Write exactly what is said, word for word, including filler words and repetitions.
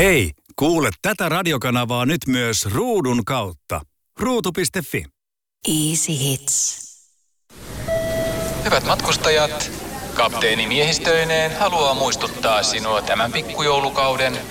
Hei, kuule tätä radiokanavaa nyt myös ruudun kautta. ruutu piste fi. Easy Hits. Hyvät matkustajat, kapteeni miehistöineen haluaa muistuttaa sinua tämän pikkujoulukauden